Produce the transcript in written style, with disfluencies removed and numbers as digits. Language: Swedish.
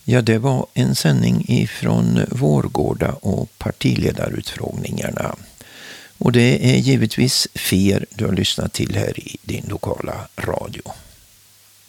Ja, det var en sändning ifrån Vårgårda och partiledarutfrågningarna. Och det är givetvis FER du har lyssnat till här i din lokala radio.